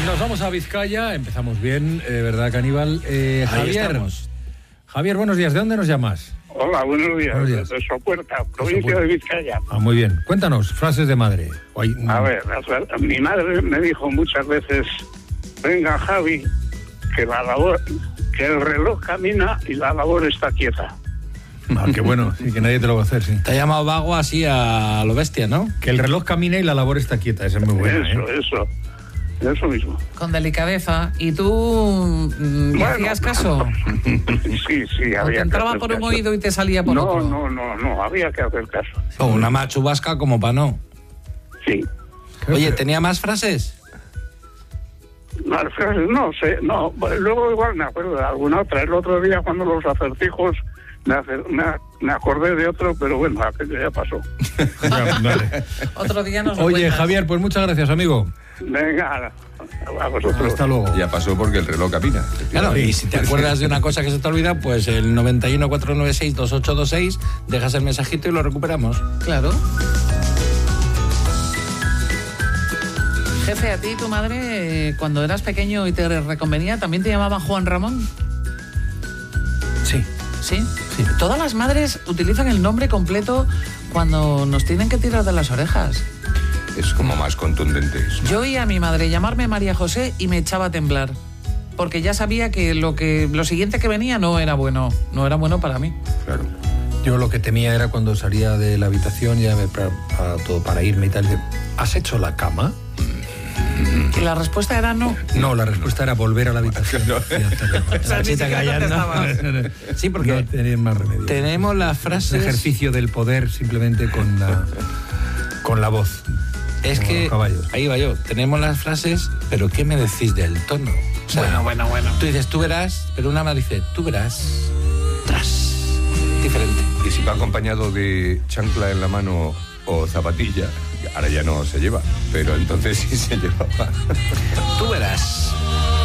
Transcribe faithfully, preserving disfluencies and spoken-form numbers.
Nos vamos a Vizcaya, empezamos bien, eh, ¿verdad, Caníbal? Eh, Javier, Javier, buenos días, ¿de dónde nos llamas? Hola, buenos días, buenos días. de Sopuerta, provincia de, de Vizcaya. Ah, muy bien, cuéntanos, frases de madre. Ay, a ver, mi madre me dijo muchas veces, venga Javi, que la labor, que el reloj camina y la labor está quieta. Ah, qué bueno, sí, que nadie te lo va a hacer, sí. Te ha llamado vago así a lo bestia, ¿no? Que el reloj camine y la labor está quieta, esa es muy buena. Eso, ¿eh? eso, eso mismo. Con delicadeza. ¿Y tú mm, bueno, hacías caso? Sí, sí, había ¿O te que entraba hacer por un caso. oído y te salía por no, otro? No, no, no, había que hacer caso. O una machubasca como pa' no. Sí. Oye, ¿tenía más frases? No, no sé, no, luego igual me acuerdo de alguna otra. El otro día cuando los acertijos me, acer, me, me acordé de otro, pero bueno, aquello ya pasó. Ya, vale. Otro día nos lo Oye, cuentas. Javier, pues muchas gracias, amigo. Venga, a vosotros. Hasta luego. Ya pasó porque el reloj camina. Claro, y si te acuerdas de una cosa que se te olvida, pues el noventa y uno, cuatrocientos noventa y seis, veintiocho veintiséis, dejas el mensajito y lo recuperamos. Claro. Jefe, a ti tu madre, eh, cuando eras pequeño y te reconvenía, ¿también te llamaba Juan Ramón? Sí. ¿Sí? Sí. Todas las madres utilizan el nombre completo cuando nos tienen que tirar de las orejas. Es como más contundente. Es más- Yo oía a mi madre llamarme María José y me echaba a temblar. Porque ya sabía que lo que lo siguiente que venía no era bueno. No era bueno para mí. Claro. Yo lo que temía era cuando salía de la habitación, ya me para, para todo para irme y tal. de, ¿has hecho la cama? Y la respuesta era no. No, la respuesta era volver a la habitación. No. Ya está, ya está. sea, ni Chita siquiera callando. contestabas. Sí, porque no tenían más remedio. tenemos las Un frases... ejercicio del poder simplemente con la, con la voz. Es como que, los caballos. ahí va yo, tenemos las frases, pero ¿qué me decís del tono? O sea, Bueno, bueno, bueno. Tú dices, tú verás, pero una más dice, tú verás, tras, diferente. Y si va acompañado de chancla en la mano o zapatilla, ahora ya no se lleva, pero entonces sí se llevaba. Tú verás.